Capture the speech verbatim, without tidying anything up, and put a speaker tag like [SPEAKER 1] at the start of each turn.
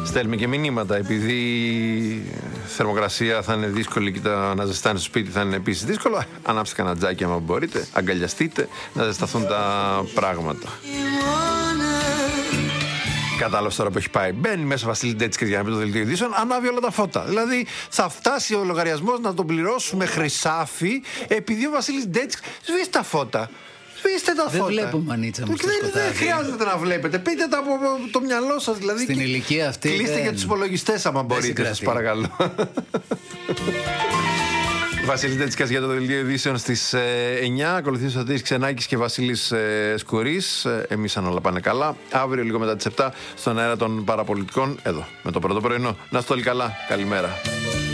[SPEAKER 1] Στέλνουμε και μηνύματα. Επειδή η θερμοκρασία θα είναι δύσκολη και να ζεστάνει στο σπίτι θα είναι επίσης δύσκολο, ανάψτε κανένα τζάκι άμα μπορείτε, αγκαλιαστείτε, να ζεσταθούν τα πράγματα. Κατάλαβε τώρα που έχει πάει. Μπαίνει μέσα ο Βασίλης Ντέτσκας για να πει το δελτίο ειδήσεων, ανάβει όλα τα φώτα. Δηλαδή θα φτάσει ο λογαριασμός να τον πληρώσουμε χρυσάφι επειδή ο Βασίλης Ντέτσκας σβήσει τα φώτα. Σβήστε τα φώτα.
[SPEAKER 2] Δεν βλέπω μανίτσα μου στο σκοτάδι.
[SPEAKER 1] Δεν χρειάζεται να βλέπετε. Πείτε τα από το μυαλό σας. Δηλαδή,
[SPEAKER 2] στην ηλικία αυτή.
[SPEAKER 1] Κλείστε
[SPEAKER 2] δεν...
[SPEAKER 1] και τους υπολογιστές άμα μπορείτε, σας παρακαλώ. Βασίλης Ντέτσκας για το δελτίο ειδήσεων στις εννιά. Ακολουθεί ο Σωτήρης Ξενάκης και Βασίλης ε, Σκουρής. Ε, εμείς αν όλα πάνε καλά. Αύριο λίγο μετά τις επτά στον αέρα των παραπολιτικών. Εδώ με το πρώτο πρωινό. Να είστε όλοι καλά. Καλημέρα.